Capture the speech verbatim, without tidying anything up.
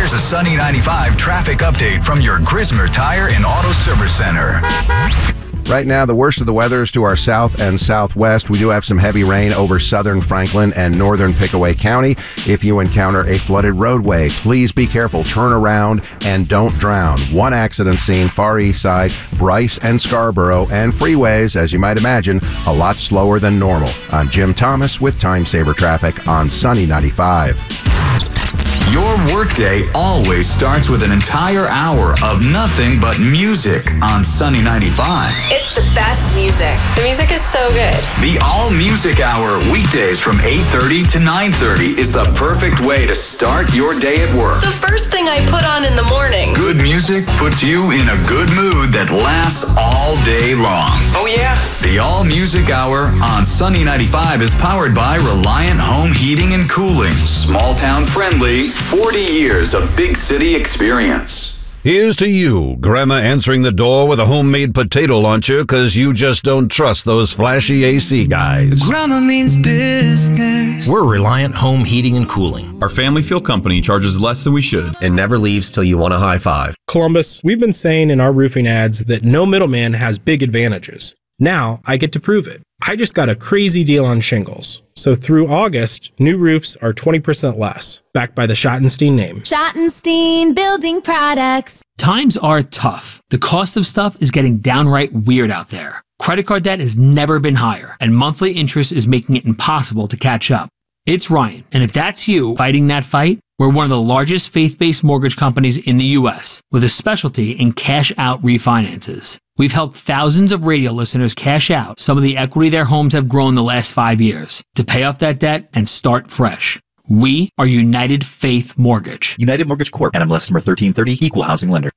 Here's a Sunny ninety-five traffic update from your Grismer Tire and Auto Service Center. Right now, the worst of the weather is to our south and southwest. We do have some heavy rain over southern Franklin and northern Pickaway County. If you encounter a flooded roadway, please be careful, turn around, and don't drown. One accident scene, far east side, Bryce and Scarborough, and freeways, as you might imagine, a lot slower than normal. I'm Jim Thomas with Time Saver Traffic on Sunny ninety-five. Your workday always starts with an entire hour of nothing but music on Sunny ninety-five. It's the best music. The music is so good. The All Music Hour, weekdays from eight thirty to nine thirty, is the perfect way to start your day at work. The first thing I put on in the morning. Good music puts you in a good mood that lasts all day long. Oh, yeah? The All Music Hour on Sunny ninety-five is powered by Reliant Home Heating and Cooling. Small town friendly, forty years of big city experience. Here's to you, Grandma answering the door with a homemade potato launcher because you just don't trust those flashy A C guys. Grandma means business. We're Reliant Home Heating and Cooling. Our family feel company charges less than we should and never leaves till you want a high five. Columbus, we've been saying in our roofing ads that no middleman has big advantages. Now I get to prove it. I just got a crazy deal on shingles. So through August, new roofs are twenty percent less, backed by the Schottenstein name. Schottenstein Building Products. Times are tough. The cost of stuff is getting downright weird out there. Credit card debt has never been higher, and monthly interest is making it impossible to catch up. It's Ryan, and if that's you fighting that fight, we're one of the largest faith-based mortgage companies in the U S with a specialty in cash-out refinances. We've helped thousands of radio listeners cash out some of the equity their homes have grown the last five years to pay off that debt and start fresh. We are United Faith Mortgage. United Mortgage Corp. N M L S number thirteen thirty, Equal Housing Lender.